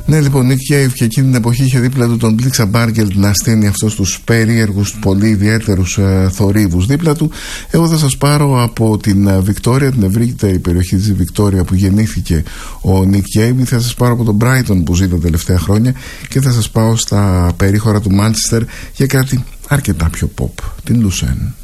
Ναι, λοιπόν, Nick Cave και εκείνη την εποχή είχε δίπλα του τον Blixa Bargeld να στείνει αυτούς τους περίεργους, πολύ ιδιαίτερους θορύβους δίπλα του. Εγώ θα σας πάρω από την Βικτόρια, την ευρύτερη περιοχή της Βικτόρια που γεννήθηκε ο Nick Cave. Θα σας πάρω από τον Brighton που ζει τα τελευταία χρόνια και θα σας πάω στα περίχωρα του Manchester για κάτι αρκετά πιο pop, την Lucerne.